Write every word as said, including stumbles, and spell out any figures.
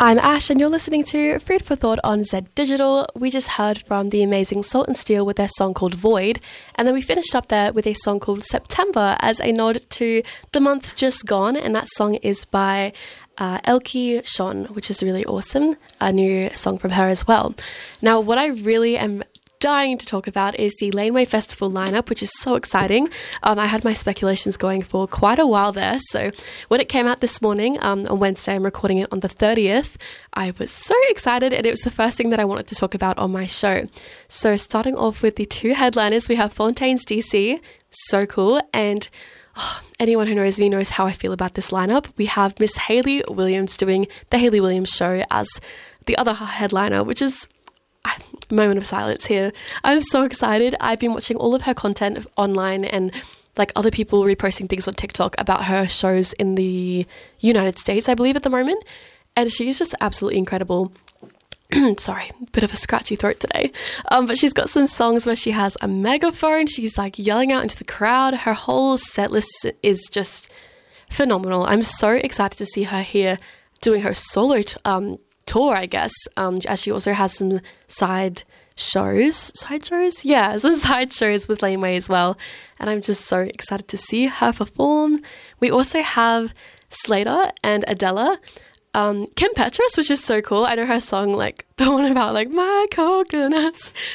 I'm Ash and you're listening to Food for Thought on Z Digital. We just heard from the amazing Salt and Steel with their song called Void, and then we finished up there with a song called September as a nod to the month just gone, and that song is by uh, Elke Sean, which is really awesome, a new song from her as well. Now, what I really am dying to talk about is the Laneway Festival lineup, which is so exciting. Um, I had my speculations going for quite a while there, so when it came out this morning um, on Wednesday, I'm recording it on the thirtieth, I was so excited, and it was the first thing that I wanted to talk about on my show. So starting off with the two headliners, we have Fontaines D C, so cool, and oh, anyone who knows me knows how I feel about this lineup. We have Miss Hayley Williams doing the Hayley Williams Show as the other headliner, which is moment of silence here. I'm so excited. I've been watching all of her content online and like other people reposting things on TikTok about her shows in the United States, I believe, at the moment. And she is just absolutely incredible. Sorry, bit of a scratchy throat today. Um, but she's got some songs where she has a megaphone. She's like yelling out into the crowd. Her whole set list is just phenomenal. I'm so excited to see her here doing her solo t- um tour, I guess, um, as she also has some side shows, side shows? Yeah, some side shows with Laneway as well, and I'm just so excited to see her perform. We also have Slater and Adela, um, Kim Petras, which is so cool. I know her song, like, the one about, like, my coconuts,